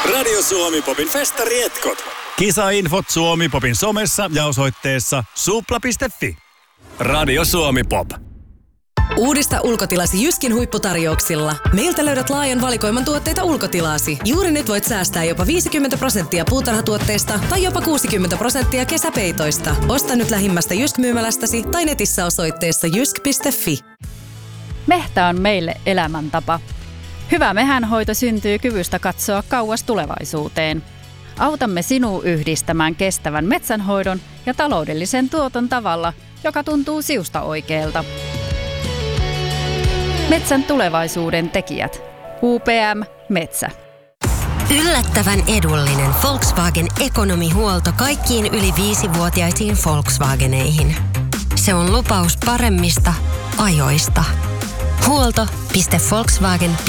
Radio Suomi Popin festarietkot. Kisainfot Suomi Popin somessa ja osoitteessa supla.fi. Radio Suomi Pop. Uudista ulkotilasi Jyskin huipputarjouksilla. Meiltä löydät laajan valikoiman tuotteita ulkotilasi. Juuri nyt voit säästää jopa 50% puutarhatuotteista tai jopa 60% kesäpeitoista. Osta nyt lähimmästä Jysk-myymälästäsi tai netissä osoitteessa jysk.fi. Mehtä on meille elämäntapa. Hyvä mehänhoito syntyy kyvystä katsoa kauas tulevaisuuteen. Autamme sinua yhdistämään kestävän metsänhoidon ja taloudellisen tuoton tavalla, joka tuntuu siusta oikealta. Metsän tulevaisuuden tekijät. UPM Metsä. Yllättävän edullinen Volkswagen ekonomihuolto kaikkiin yli 5-vuotiaisiin Volkswageneihin. Se on lupaus paremmista ajoista. Huolto.volkswagen.fi